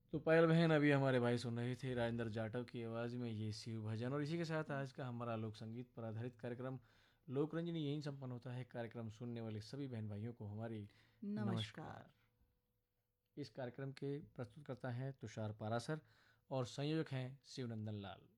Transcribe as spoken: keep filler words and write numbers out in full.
तो पायल बहन, अभी हमारे भाई सुन रहे थे राजेंद्र जाटव की आवाज़ में ये शिव भजन, और इसी के साथ आज का हमारा लोक संगीत पर आधारित कार्यक्रम लोक रंजनी यहीं संपन्न होता है। कार्यक्रम सुनने वाले सभी बहन भाइयों को हमारी नमस्कार। नमस्कार। इस कार्यक्रम के प्रस्तुतकर्ता हैं तुषार पारासर और संयोजक हैं शिवनंदन लाल।